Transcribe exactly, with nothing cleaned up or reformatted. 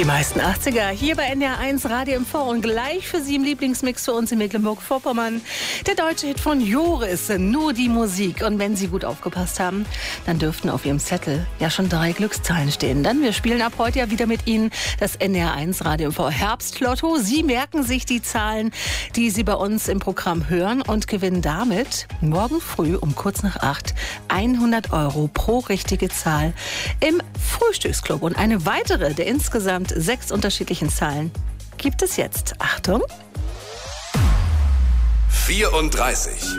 Die meisten achtziger hier bei N D R eins Radio M V und gleich für Sie im Lieblingsmix für uns in Mecklenburg-Vorpommern. Der deutsche Hit von Joris, Nur die Musik. Und wenn Sie gut aufgepasst haben, dann dürften auf Ihrem Zettel ja schon drei Glückszahlen stehen. Dann wir spielen ab heute ja wieder mit Ihnen das N D R eins Radio M V Herbstlotto. Sie merken sich die Zahlen, die Sie bei uns im Programm hören und gewinnen damit morgen früh um kurz nach acht hundert Euro pro richtige Zahl im Frühstücksclub. Und eine weitere der insgesamt sechs unterschiedlichen Zahlen gibt es jetzt. Achtung! vierunddreißig.